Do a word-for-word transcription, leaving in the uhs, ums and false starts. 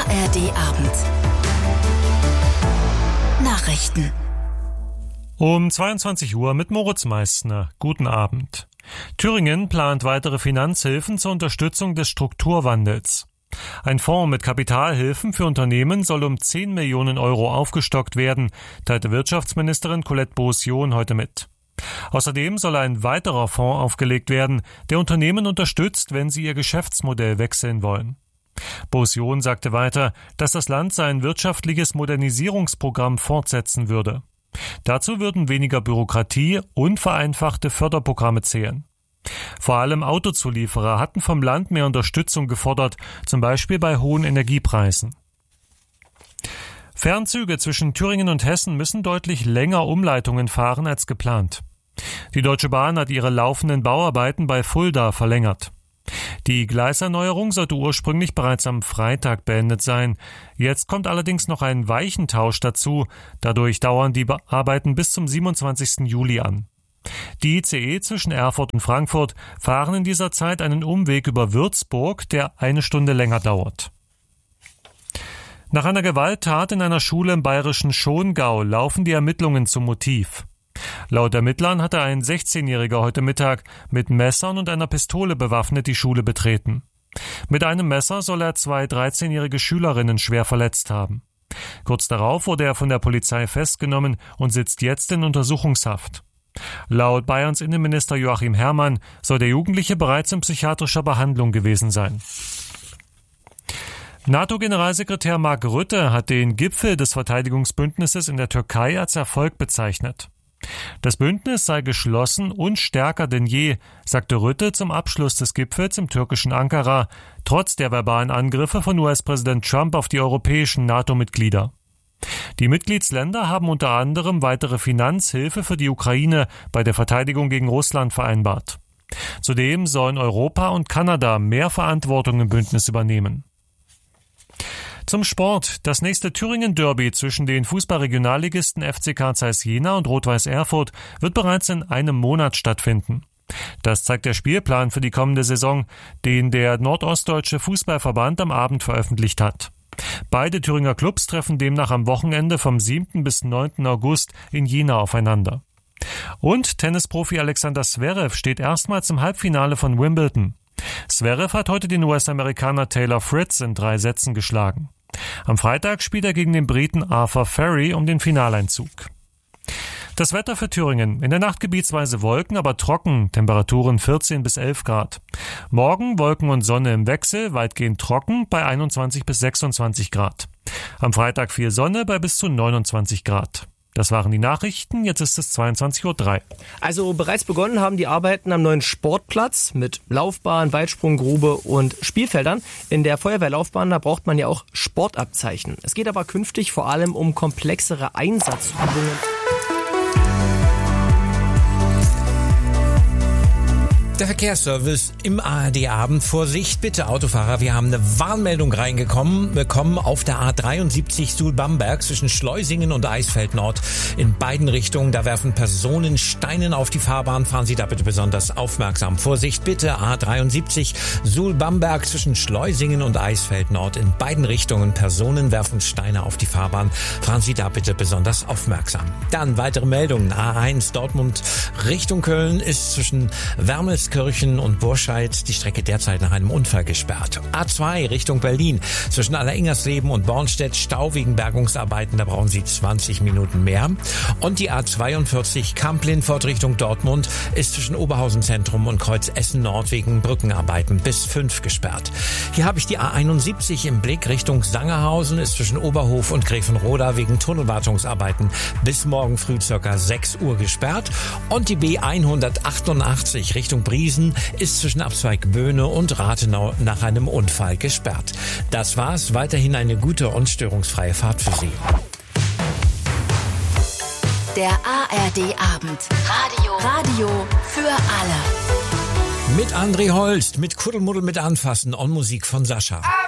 R D-Abend. Nachrichten. Um zweiundzwanzig Uhr mit Moritz Meissner. Guten Abend. Thüringen plant weitere Finanzhilfen zur Unterstützung des Strukturwandels. Ein Fonds mit Kapitalhilfen für Unternehmen soll um zehn Millionen Euro aufgestockt werden, teilte Wirtschaftsministerin Colette Beaussion heute mit. Außerdem soll ein weiterer Fonds aufgelegt werden, der Unternehmen unterstützt, wenn sie ihr Geschäftsmodell wechseln wollen. Beaussion sagte weiter, dass das Land sein wirtschaftliches Modernisierungsprogramm fortsetzen würde. Dazu würden weniger Bürokratie und vereinfachte Förderprogramme zählen. Vor allem Autozulieferer hatten vom Land mehr Unterstützung gefordert, zum Beispiel bei hohen Energiepreisen. Fernzüge zwischen Thüringen und Hessen müssen deutlich länger Umleitungen fahren als geplant. Die Deutsche Bahn hat ihre laufenden Bauarbeiten bei Fulda verlängert. Die Gleiserneuerung sollte ursprünglich bereits am Freitag beendet sein. Jetzt kommt allerdings noch ein Weichentausch dazu. Dadurch dauern die Arbeiten bis zum siebenundzwanzigsten Juli an. Die I C E zwischen Erfurt und Frankfurt fahren in dieser Zeit einen Umweg über Würzburg, der eine Stunde länger dauert. Nach einer Gewalttat in einer Schule im bayerischen Schongau laufen die Ermittlungen zum Motiv. Laut Ermittlern hatte ein sechzehnjähriger heute Mittag mit Messern und einer Pistole bewaffnet die Schule betreten. Mit einem Messer soll er zwei dreizehnjährige Schülerinnen schwer verletzt haben. Kurz darauf wurde er von der Polizei festgenommen und sitzt jetzt in Untersuchungshaft. Laut Bayerns Innenminister Joachim Herrmann soll der Jugendliche bereits in psychiatrischer Behandlung gewesen sein. NATO-Generalsekretär Mark Rutte hat den Gipfel des Verteidigungsbündnisses in der Türkei als Erfolg bezeichnet. Das Bündnis sei geschlossen und stärker denn je, sagte Rutte zum Abschluss des Gipfels im türkischen Ankara, trotz der verbalen Angriffe von U S-Präsident Trump auf die europäischen NATO-Mitglieder. Die Mitgliedsländer haben unter anderem weitere Finanzhilfe für die Ukraine bei der Verteidigung gegen Russland vereinbart. Zudem sollen Europa und Kanada mehr Verantwortung im Bündnis übernehmen. Zum Sport. Das nächste Thüringen-Derby zwischen den Fußball-Regionalligisten F C Carl Zeiss Jena und Rot-Weiß Erfurt wird bereits in einem Monat stattfinden. Das zeigt der Spielplan für die kommende Saison, den der Nordostdeutsche Fußballverband am Abend veröffentlicht hat. Beide Thüringer Clubs treffen demnach am Wochenende vom siebten bis neunten August in Jena aufeinander. Und Tennisprofi Alexander Zverev steht erstmals im Halbfinale von Wimbledon. Zverev hat heute den U S-Amerikaner Taylor Fritz in drei Sätzen geschlagen. Am Freitag spielt er gegen den Briten Arthur Ferry um den Finaleinzug. Das Wetter für Thüringen. In der Nacht gebietsweise Wolken, aber trocken. Temperaturen vierzehn bis elf Grad. Morgen Wolken und Sonne im Wechsel, weitgehend trocken bei einundzwanzig bis sechsundzwanzig Grad. Am Freitag viel Sonne bei bis zu neunundzwanzig Grad. Das waren die Nachrichten, jetzt ist es zweiundzwanzig Uhr drei. Also bereits begonnen haben die Arbeiten am neuen Sportplatz mit Laufbahn, Weitsprunggrube und Spielfeldern. In der Feuerwehrlaufbahn, da braucht man ja auch Sportabzeichen. Es geht aber künftig vor allem um komplexere Einsatzübungen. Der Verkehrsservice im A R D-Abend. Vorsicht bitte, Autofahrer, wir haben eine Warnmeldung reingekommen. Wir kommen auf der A dreiundsiebzig Suhl-Bamberg zwischen Schleusingen und Eisfeld Nord in beiden Richtungen. Da werfen Personen Steine auf die Fahrbahn. Fahren Sie da bitte besonders aufmerksam. Vorsicht bitte, A dreiundsiebzig Suhl-Bamberg zwischen Schleusingen und Eisfeld Nord in beiden Richtungen. Personen werfen Steine auf die Fahrbahn. Fahren Sie da bitte besonders aufmerksam. Dann weitere Meldungen. A eins Dortmund Richtung Köln ist zwischen Wermelskirchen und Burscheid die Strecke derzeit nach einem Unfall gesperrt. A zwei Richtung Berlin zwischen Alleringersleben und Bornstedt Stau wegen Bergungsarbeiten, da brauchen Sie zwanzig Minuten mehr. Und die A zweiundvierzig Kamp-Lindfort Richtung Dortmund ist zwischen Oberhausen Zentrum und Kreuz Essen Nord wegen Brückenarbeiten bis fünf gesperrt. Hier habe ich die A einundsiebzig im Blick Richtung Sangerhausen, ist zwischen Oberhof und Grevenroda wegen Tunnelwartungsarbeiten bis morgen früh ca. sechs Uhr gesperrt. Und die B hundertachtundachtzig Richtung Briesen ist zwischen Abzweig Böhne und Rathenau nach einem Unfall gesperrt. Das war's. Weiterhin eine gute und störungsfreie Fahrt für Sie. Der A R D-Abend. Radio. Radio für alle. Mit André Holst, mit Kuddelmuddel mit Anfassen und Musik von Sascha.